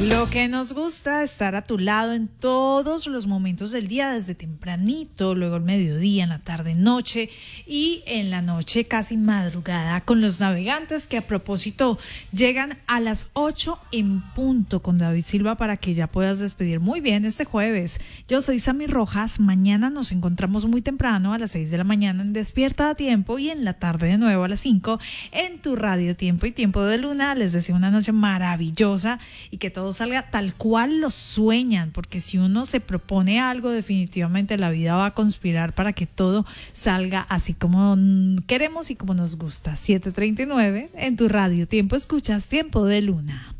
Lo que nos gusta estar a tu lado en todos los momentos del día, desde tempranito, luego el mediodía, en la tarde, noche y en la noche casi madrugada con los navegantes que a propósito llegan a las 8 en punto con David Silva para que ya puedas despedir muy bien este jueves. Yo soy Sammy Rojas, mañana nos encontramos muy temprano a las 6 de la mañana en Despierta a Tiempo y en la tarde de nuevo a las 5 en tu radio Tiempo y Tiempo de Luna. Les deseo una noche maravillosa y que todo salga tal cual lo sueñan, porque si uno se propone algo, definitivamente la vida va a conspirar para que todo salga así como queremos y como nos gusta. 7:39 en tu radio Tiempo, escuchas Tiempo de Luna.